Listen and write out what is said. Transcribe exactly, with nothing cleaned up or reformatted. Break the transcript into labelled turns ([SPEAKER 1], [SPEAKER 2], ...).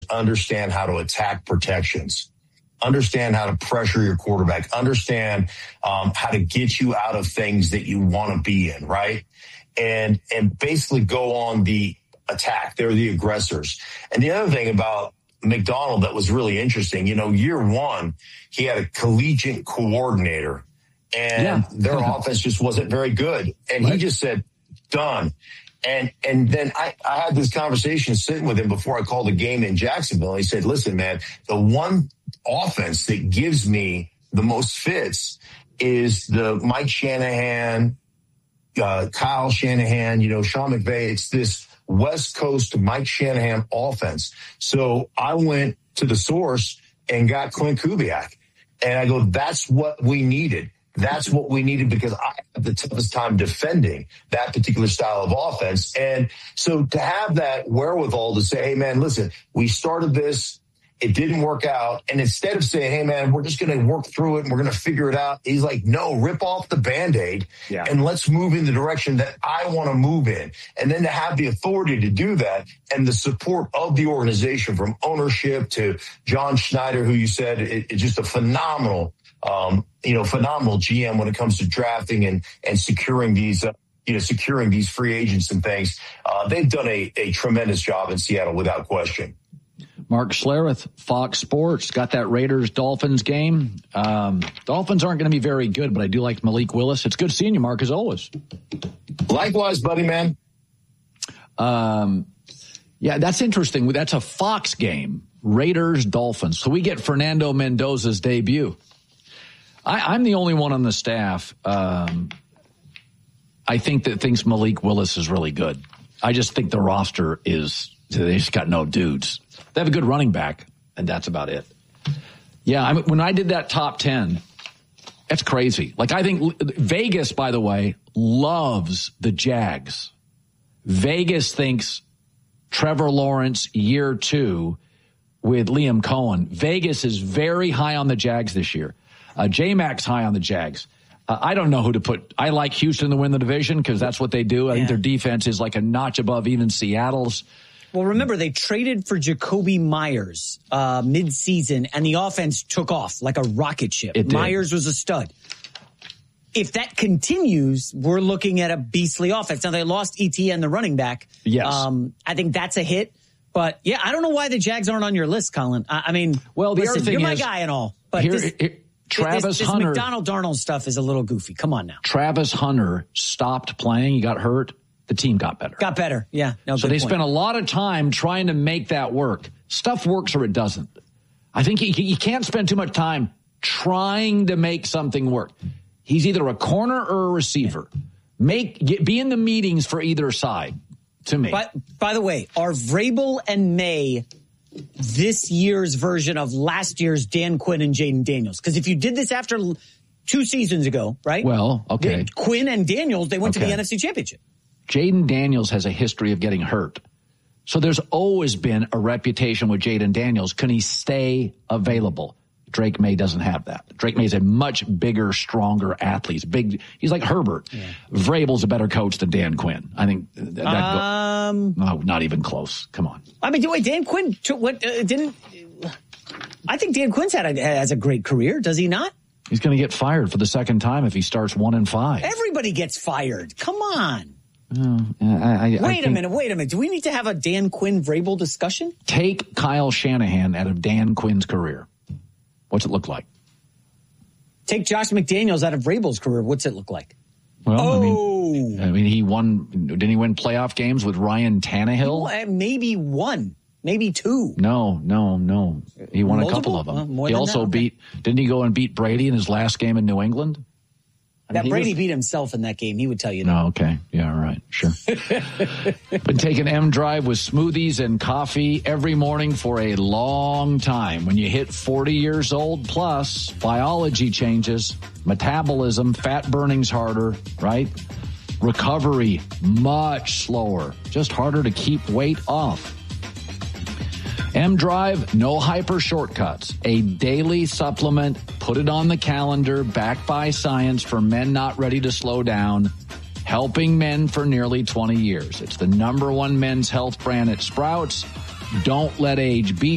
[SPEAKER 1] understand how to attack protections, understand how to pressure your quarterback, understand um, how to get you out of things that you want to be in, right? And and basically go on the attack. They're the aggressors. And the other thing about McDonald that was really interesting, you know, year one, he had a collegiate coordinator, and yeah. their offense just wasn't very good. And right. he just said, done. And and then I, I had this conversation sitting with him before I called the game in Jacksonville. He said, listen, man, the one offense that gives me the most fits is the Mike Shanahan, uh, Kyle Shanahan, you know, Sean McVay. It's this West Coast Mike Shanahan offense. So I went to the source and got Clint Kubiak. And I go, that's what we needed. That's what we needed because I had the toughest time defending that particular style of offense. And so to have that wherewithal to say, hey, man, listen, we started this. It didn't work out. And instead of saying, hey, man, we're just going to work through it and we're going to figure it out. He's like, no, rip off the Band-Aid yeah. and let's move in the direction that I want to move in. And then to have the authority to do that and the support of the organization from ownership to John Schneider, who you said is it, just a phenomenal, um, you know, phenomenal G M when it comes to drafting and, and securing these, uh, you know, securing these free agents and things. Uh, they've done a, a tremendous job in Seattle without question.
[SPEAKER 2] Mark Schlereth, Fox Sports, got that Raiders-Dolphins game. Um, Dolphins aren't going to be very good, but I do like Malik Willis. It's good seeing you, Mark, as always.
[SPEAKER 1] Likewise, buddy, man.
[SPEAKER 2] Um, yeah, that's interesting. That's a Fox game, Raiders-Dolphins. So we get Fernando Mendoza's debut. I, I'm the only one on the staff. Um, I think that thinks Malik Willis is really good. I just think the roster is, they just got no dudes. They have a good running back, and that's about it. Yeah, I mean, when I did that top ten, that's crazy. Like, I think Vegas, by the way, loves the Jags. Vegas thinks Trevor Lawrence year two with Liam Cohen. Vegas is very high on the Jags this year. Uh, J-Mac's high on the Jags. Uh, I don't know who to put. I like Houston to win the division because that's what they do. I yeah. think their defense is like a notch above even Seattle's.
[SPEAKER 3] Well, remember, they traded for Jacoby Myers uh, mid-season, and the offense took off like a rocket ship. Myers was a stud. If that continues, we're looking at a beastly offense. Now, they lost E T N, the running back.
[SPEAKER 2] Yes.
[SPEAKER 3] Um, I think that's a hit. But, yeah, I don't know why the Jags aren't on your list, Colin. I, I mean,
[SPEAKER 2] well, the
[SPEAKER 3] listen,
[SPEAKER 2] other thing
[SPEAKER 3] you're my
[SPEAKER 2] is,
[SPEAKER 3] guy and all. But
[SPEAKER 2] here,
[SPEAKER 3] this,
[SPEAKER 2] here, Travis
[SPEAKER 3] this, this
[SPEAKER 2] Hunter.
[SPEAKER 3] McDonald Darnold stuff is a little goofy. Come on now.
[SPEAKER 2] Travis Hunter stopped playing. He got hurt. The team got better.
[SPEAKER 3] Got better, yeah. No,
[SPEAKER 2] so they
[SPEAKER 3] point.
[SPEAKER 2] spent a lot of time trying to make that work. Stuff works or it doesn't. I think you, you can't spend too much time trying to make something work. He's either a corner or a receiver. Make get, be in the meetings for either side, to me.
[SPEAKER 3] By, by the way, are Vrabel and May this year's version of last year's Dan Quinn and Jaden Daniels? Because if you did this after two seasons ago, right?
[SPEAKER 2] Well, okay.
[SPEAKER 3] Quinn and Daniels, they went
[SPEAKER 2] okay.
[SPEAKER 3] to the N F C Championship.
[SPEAKER 2] Jaden Daniels has a history of getting hurt. So there's always been a reputation with Jaden Daniels. Can he stay available? Drake May doesn't have that. Drake May is a much bigger, stronger athlete. He's big. He's like Herbert. Yeah. Vrabel's a better coach than Dan Quinn. I think. That,
[SPEAKER 3] um,
[SPEAKER 2] go, no, not even close. Come on.
[SPEAKER 3] I mean, wait, Dan Quinn took what uh, didn't. I think Dan Quinn's had a, has a great career. Does he not?
[SPEAKER 2] He's going to get fired for the second time if he starts one and five.
[SPEAKER 3] Everybody gets fired. Come on.
[SPEAKER 2] Uh, I, I,
[SPEAKER 3] wait
[SPEAKER 2] I
[SPEAKER 3] a minute, wait a minute. Do we need to have a Dan Quinn Vrabel discussion?
[SPEAKER 2] Take Kyle Shanahan out of Dan Quinn's career. What's it look like?
[SPEAKER 3] Take Josh McDaniels out of Vrabel's career. What's it look like?
[SPEAKER 2] Well,
[SPEAKER 3] oh.
[SPEAKER 2] I mean, I mean, he won. Didn't he win playoff games with Ryan Tannehill?
[SPEAKER 3] Well, maybe one, maybe two.
[SPEAKER 2] No, no, no. He won
[SPEAKER 3] Multiple?
[SPEAKER 2] a couple of them.
[SPEAKER 3] Uh, more
[SPEAKER 2] he
[SPEAKER 3] than
[SPEAKER 2] also
[SPEAKER 3] that?
[SPEAKER 2] beat. Didn't he go and beat Brady in his last game in New England? I
[SPEAKER 3] That
[SPEAKER 2] mean,
[SPEAKER 3] Brady
[SPEAKER 2] was,
[SPEAKER 3] beat himself in that game. He would tell you that.
[SPEAKER 2] No, okay. Yeah, all right. Sure. Been taking M Drive with smoothies and coffee every morning for a long time. When you hit forty years old plus, biology changes, metabolism, fat burning's harder, right? Recovery, much slower, just harder to keep weight off. M Drive, no hyper shortcuts, a daily supplement, put it on the calendar, backed by science for men not ready to slow down, helping men for nearly twenty years. It's the number one men's health brand at Sprouts. Don't let age beat